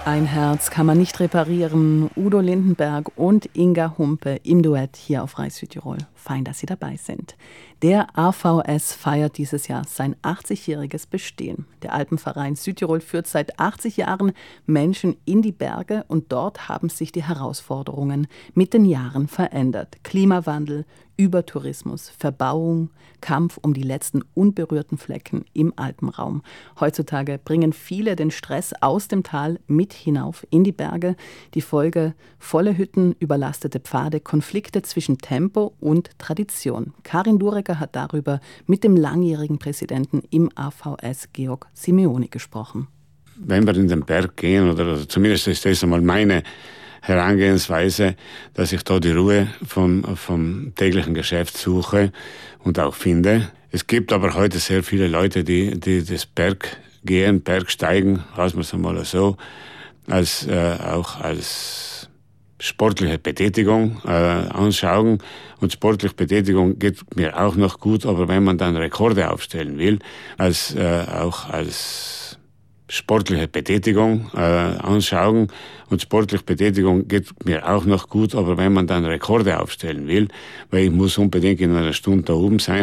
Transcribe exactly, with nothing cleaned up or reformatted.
Ein Herz kann man nicht reparieren. Udo Lindenberg und Inga Humpe im Duett hier auf Rai Südtirol. Fein, dass Sie dabei sind. Der A V S feiert dieses Jahr sein achtzigjähriges Bestehen. Der Alpenverein Südtirol führt seit achtzig Jahren Menschen in die Berge und dort haben sich die Herausforderungen mit den Jahren verändert. Klimawandel, Übertourismus, Verbauung, Kampf um die letzten unberührten Flecken im Alpenraum. Heutzutage bringen viele den Stress aus dem Tal mit hinauf in die Berge. Die Folge: volle Hütten, überlastete Pfade, Konflikte zwischen Tempo und Tradition. Karin Durecker hat darüber mit dem langjährigen Präsidenten im A V S, Georg Simeoni, gesprochen. Wenn wir in den Berg gehen, oder also zumindest ist das einmal meine Herangehensweise, dass ich da die Ruhe vom, vom täglichen Geschäft suche und auch finde. Es gibt aber heute sehr viele Leute, die, die das Berggehen, Bergsteigen, lassen wir es einmal so, als, äh, auch als sportliche Betätigung äh, anschauen. Und sportliche Betätigung geht mir auch noch gut, aber wenn man dann Rekorde aufstellen will, als, äh, auch als sportliche Betätigung äh, anschauen. Und sportliche Betätigung geht mir auch noch gut, aber wenn man dann Rekorde aufstellen will, weil ich muss unbedingt in einer Stunde da oben sein,